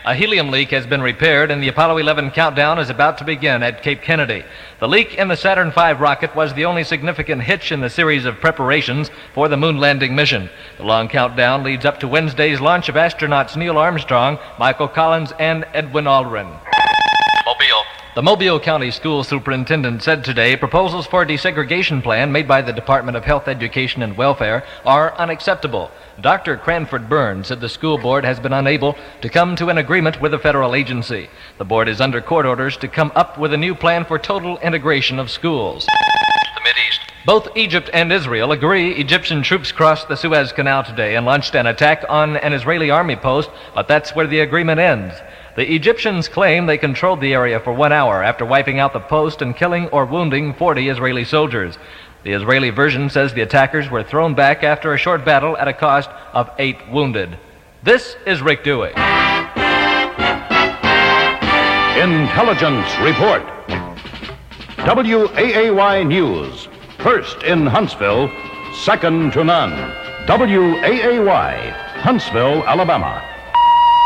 A helium leak has been repaired, and the Apollo 11 countdown is about to begin at Cape Kennedy. The leak in the Saturn V rocket was the only significant hitch in the series of preparations for the moon landing mission. The long countdown leads up to Wednesday's launch of astronauts Neil Armstrong, Michael Collins, and Edwin Aldrin. Mobile. The Mobile County School Superintendent said today proposals for a desegregation plan made by the Department of Health, Education, and Welfare are unacceptable. Dr. Cranford Burns said the school board has been unable to come to an agreement with a federal agency. The board is under court orders to come up with a new plan for total integration of schools. The Mideast. Both Egypt and Israel agree Egyptian troops crossed the Suez Canal today and launched an attack on an Israeli army post, but that's where the agreement ends. The Egyptians claim they controlled the area for 1 hour after wiping out the post and killing or wounding 40 Israeli soldiers. The Israeli version says the attackers were thrown back after a short battle at a cost of 8 wounded. This is Rick Dewey. Intelligence Report. WAAY News. First in Huntsville, second to none. WAAY, Huntsville, Alabama.